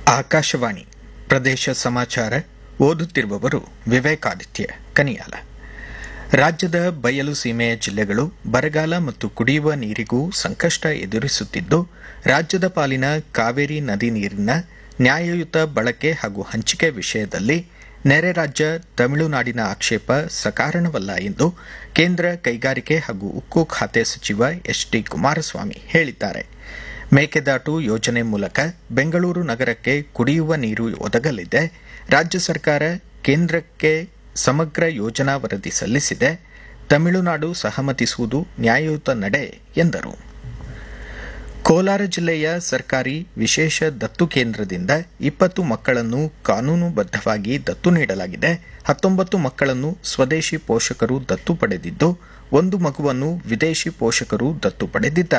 ಆಕಾಶವಾಣಿ ಪ್ರದೇಶ ಸಮಾಚಾರ ಓದುತ್ತಿರುವವರು ವಿವೇಕಾದಿತ್ಯ ಕನಿಯಾಲ. ರಾಜ್ಯದ ಬಯಲು ಸೀಮೆಯ ಜಿಲ್ಲೆಗಳು ಬರಗಾಲ ಮತ್ತು ಕುಡಿಯುವ ನೀರಿಗೂ ಸಂಕಷ್ಟ ಎದುರಿಸುತ್ತಿದ್ದು, ರಾಜ್ಯದ ಪಾಲಿನ ಕಾವೇರಿ ನದಿ ನೀರಿನ ನ್ಯಾಯಯುತ ಬಳಕೆ ಹಾಗೂ ಹಂಚಿಕೆ ವಿಷಯದಲ್ಲಿ ನೆರೆ ರಾಜ್ಯ ತಮಿಳುನಾಡಿನ ಆಕ್ಷೇಪ ಸಕಾರಣವಲ್ಲ ಎಂದು ಕೇಂದ್ರ ಕೈಗಾರಿಕೆ ಹಾಗೂ ಉಕ್ಕು ಖಾತೆ ಸಚಿವ ಎಚ್.ಡಿ. ಕುಮಾರಸ್ವಾಮಿ ಹೇಳಿದ್ದಾರೆ. ಮೇಕೆದಾಟು ಯೋಜನೆ ಮೂಲಕ ಬೆಂಗಳೂರು ನಗರಕ್ಕೆ ಕುಡಿಯುವ ನೀರು ಒದಗಲಿದೆ. ರಾಜ್ಯ ಸರ್ಕಾರ ಕೇಂದ್ರಕ್ಕೆ ಸಮಗ್ರ ಯೋಜನಾ ವರದಿ ಸಲ್ಲಿಸಿದೆ. ತಮಿಳುನಾಡು ಸಹಮತಿಸುವುದು ನ್ಯಾಯಯುತ ನಡೆ ಎಂದರು. ಕೋಲಾರ ಜಿಲ್ಲೆಯ ಸರ್ಕಾರಿ ವಿಶೇಷ ದತ್ತು ಕೇಂದ್ರದಿಂದ 20 ಮಕ್ಕಳನ್ನು ಕಾನೂನುಬದ್ಧವಾಗಿ ದತ್ತು ನೀಡಲಾಗಿದೆ. 19 ಮಕ್ಕಳನ್ನು ಸ್ವದೇಶಿ ಪೋಷಕರು ದತ್ತು ಪಡೆದಿದ್ದು, 1 ಮಗುವನ್ನು ವಿದೇಶಿ ಪೋಷಕರು ದತ್ತು ಪಡೆದಿದ್ದಾರೆ.